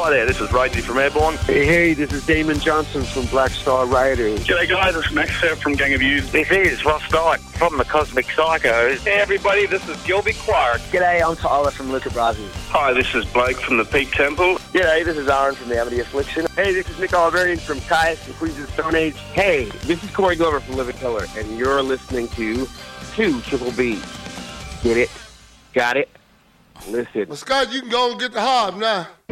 Hi there, this is Ragey from Airborne. Hey, this is Damon Johnson from Black Star Riders. G'day guys, it's Max here from Gang of Youths. This is Ross Dyke from the Cosmic Psychos. Hey everybody, this is Gilby Quark. G'day, I'm Tyler from Luca Brasi. Hi, this is Blake from the Peak Temple. G'day, this is Aaron from the Amity Affliction. Hey, this is Nick Oliverian from Caius and Queens of the Stone Age. Hey, this is Corey Glover from Living Color, and you're listening to 2 Triple B. Get it? Got it? Listen. Well, Scott, you can go and get the hob now.